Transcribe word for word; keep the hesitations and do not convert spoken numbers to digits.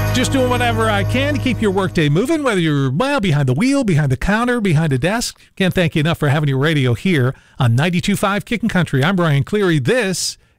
Just doing whatever I can to keep your workday moving, whether you're, well, behind the wheel, behind the counter, behind a desk. Can't thank you enough for having your radio here on ninety-two point five Kickin' Country. I'm Brian Cleary. This